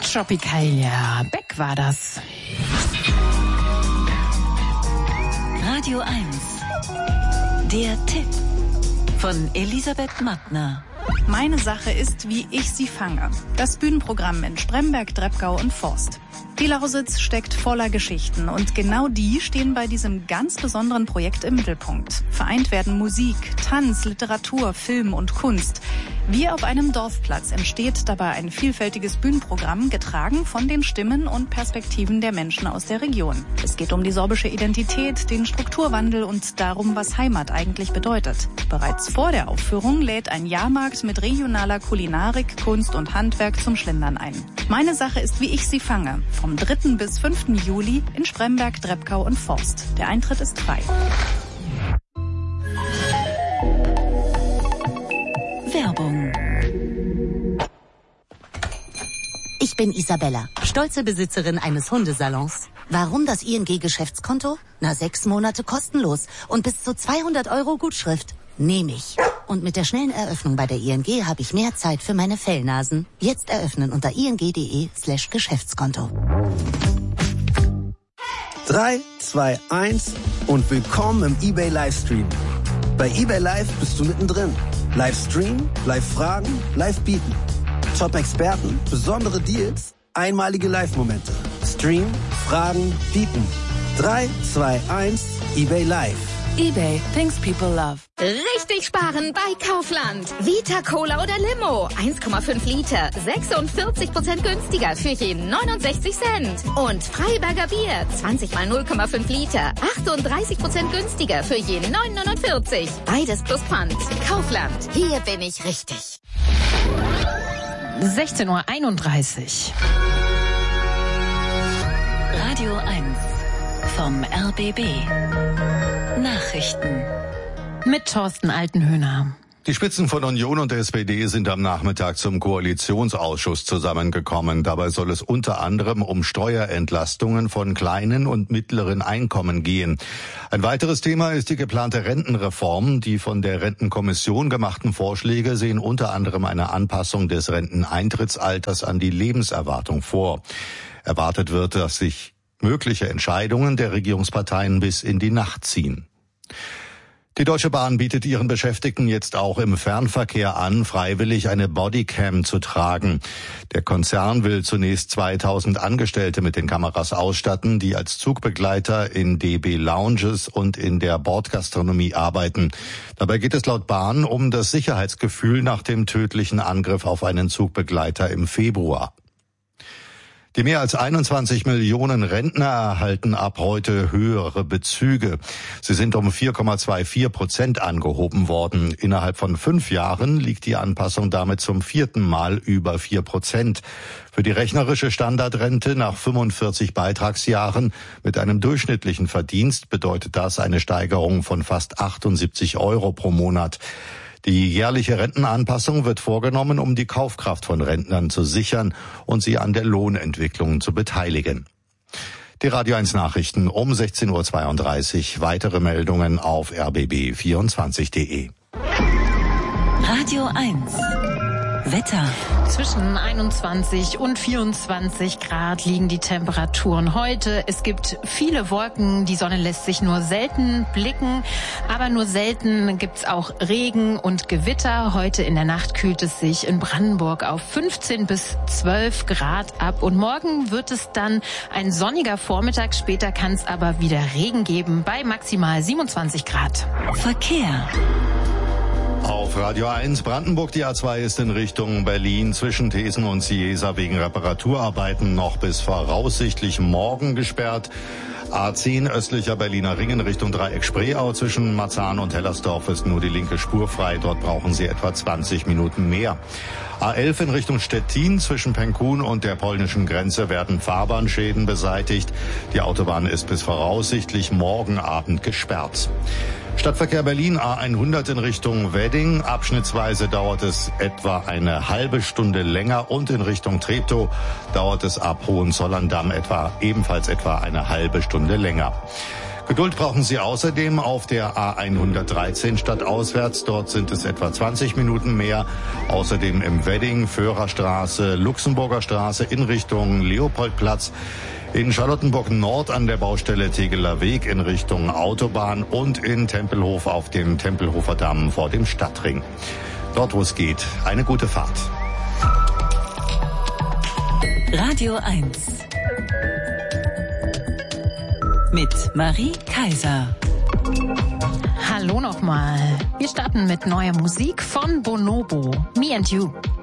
Tropicalia. Beck war das. Radio 1. Der Tipp von Elisabeth Mattner. Meine Sache ist, wie ich sie fange. Das Bühnenprogramm in Spremberg, Treppgau und Forst. Die Lausitz steckt voller Geschichten und genau die stehen bei diesem ganz besonderen Projekt im Mittelpunkt. Vereint werden Musik, Tanz, Literatur, Film und Kunst. Wie auf einem Dorfplatz entsteht dabei ein vielfältiges Bühnenprogramm, getragen von den Stimmen und Perspektiven der Menschen aus der Region. Es geht um die sorbische Identität, den Strukturwandel und darum, was Heimat eigentlich bedeutet. Bereits vor der Aufführung lädt ein Jahrmarkt mit regionaler Kulinarik, Kunst und Handwerk zum Schlendern ein. Meine Sache ist, wie ich sie fange. Vom 3. bis 5. Juli in Spremberg, Treppgau und Forst. Der Eintritt ist frei. Werbung. Ich bin Isabella, stolze Besitzerin eines Hundesalons. Warum das ING-Geschäftskonto? 6 Monate kostenlos und bis zu 200 € Gutschrift. Nehme ich. Und mit der schnellen Eröffnung bei der ING habe ich mehr Zeit für meine Fellnasen. Jetzt eröffnen unter ing.de/Geschäftskonto. 3, 2, 1 und willkommen im eBay Livestream. Bei eBay Live bist du mittendrin. Livestream, Live-Fragen, Live-Bieten. Top-Experten, besondere Deals, einmalige Live-Momente. Stream, Fragen, Bieten. 3, 2, 1, eBay Live. eBay, things people love. Richtig sparen bei Kaufland. Vita Cola oder Limo. 1,5 Liter. 46% günstiger für jeden 69 Cent. Und Freiberger Bier. 20 mal 0,5 Liter. 38% günstiger für jeden 9,49. Beides plus Pfand. Kaufland. Hier bin ich richtig. 16:31 Uhr. Radio 1 vom RBB. Nachrichten Mit Thorsten Altenhöhner. Die Spitzen von Union und der SPD sind am Nachmittag zum Koalitionsausschuss zusammengekommen. Dabei soll es unter anderem um Steuerentlastungen von kleinen und mittleren Einkommen gehen. Ein weiteres Thema ist die geplante Rentenreform. Die von der Rentenkommission gemachten Vorschläge sehen unter anderem eine Anpassung des Renteneintrittsalters an die Lebenserwartung vor. Erwartet wird, dass sich mögliche Entscheidungen der Regierungsparteien bis in die Nacht ziehen. Die Deutsche Bahn bietet ihren Beschäftigten jetzt auch im Fernverkehr an, freiwillig eine Bodycam zu tragen. Der Konzern will zunächst 2000 Angestellte mit den Kameras ausstatten, die als Zugbegleiter in DB Lounges und in der Bordgastronomie arbeiten. Dabei geht es laut Bahn um das Sicherheitsgefühl nach dem tödlichen Angriff auf einen Zugbegleiter im Februar. Die mehr als 21 Millionen Rentner erhalten ab heute höhere Bezüge. Sie sind um 4,24% angehoben worden. Innerhalb von 5 Jahren liegt die Anpassung damit zum 4. Mal über 4%. Für die rechnerische Standardrente nach 45 Beitragsjahren mit einem durchschnittlichen Verdienst bedeutet das eine Steigerung von fast 78 € pro Monat. Die jährliche Rentenanpassung wird vorgenommen, um die Kaufkraft von Rentnern zu sichern und sie an der Lohnentwicklung zu beteiligen. Die Radio 1 Nachrichten um 16:32 Uhr. Weitere Meldungen auf rbb24.de. Radio 1 Wetter. Zwischen 21 und 24 Grad liegen die Temperaturen heute. Es gibt viele Wolken, die Sonne lässt sich nur selten blicken, aber nur selten gibt's auch Regen und Gewitter. Heute in der Nacht kühlt es sich in Brandenburg auf 15 bis 12 Grad ab und morgen wird es dann ein sonniger Vormittag. Später kann es aber wieder Regen geben bei maximal 27 Grad. Verkehr. Auf Radio 1 Brandenburg, die A2 ist in Richtung Berlin zwischen Thesen und Ciesa wegen Reparaturarbeiten noch bis voraussichtlich morgen gesperrt. A10 östlicher Berliner Ring in Richtung Dreieck-Spreeau zwischen Marzahn und Hellersdorf ist nur die linke Spur frei. Dort brauchen Sie etwa 20 Minuten mehr. A11 in Richtung Stettin zwischen Penkun und der polnischen Grenze werden Fahrbahnschäden beseitigt. Die Autobahn ist bis voraussichtlich morgen Abend gesperrt. Stadtverkehr Berlin A100 in Richtung Wedding. Abschnittsweise dauert es etwa eine halbe Stunde länger und in Richtung Treptow dauert es ab Hohenzollern-Damm ebenfalls etwa eine halbe Stunde länger. Geduld brauchen Sie außerdem auf der A113 stadtauswärts. Dort sind es etwa 20 Minuten mehr. Außerdem im Wedding, Föhrerstraße, Luxemburger Straße in Richtung Leopoldplatz. In Charlottenburg Nord an der Baustelle Tegeler Weg in Richtung Autobahn und in Tempelhof auf dem Tempelhofer Damm vor dem Stadtring. Dort, wo es geht, eine gute Fahrt. Radio 1 mit Marie Kaiser. Hallo nochmal. Wir starten mit neuer Musik von Bonobo. Me and You.